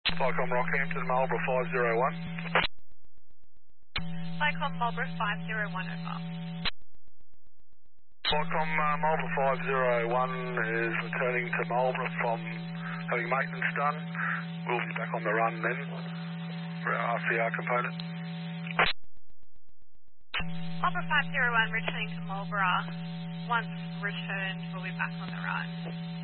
Flycom Rockhampton, Marlborough 501. Flycom Marlborough 501 over. Flycom Marlborough 501 is returning to Marlborough from having maintenance done. We'll be back on the run then for our RCR component. Marlborough 501 returning to Marlborough. Once returned, we'll be back on the run.